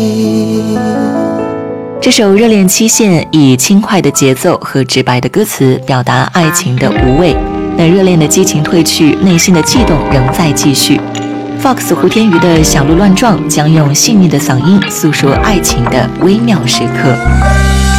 这首《热恋期限》以轻快的节奏和直白的歌词表达爱情的无味，那热恋的激情褪去，内心的悸动仍在继续。Fox 胡天瑜的《小鹿乱撞》将用细腻的嗓音诉说爱情的微妙时刻。